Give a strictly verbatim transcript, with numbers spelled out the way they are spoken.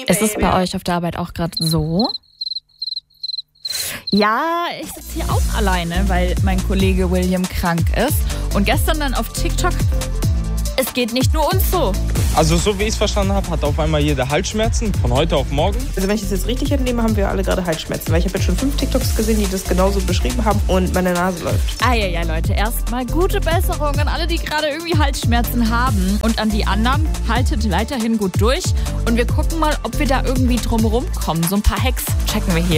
Ist es bei euch auf der Arbeit auch gerade so? Ja, ich sitze hier auch alleine, weil mein Kollege William krank ist. Und gestern dann auf TikTok, es geht nicht nur uns so. Also so wie ich es verstanden habe, hat auf einmal jeder Halsschmerzen von heute auf morgen. Also wenn ich das jetzt richtig entnehme, haben wir alle gerade Halsschmerzen. Weil ich habe jetzt schon fünf TikToks gesehen, die das genauso beschrieben haben und meine Nase läuft. Ah ja, ja, Leute, erstmal gute Besserung an alle, die gerade irgendwie Halsschmerzen haben. Und an die anderen, haltet weiterhin gut durch. Und wir gucken mal, ob wir da irgendwie drumherum kommen. So ein paar Hacks checken wir hier.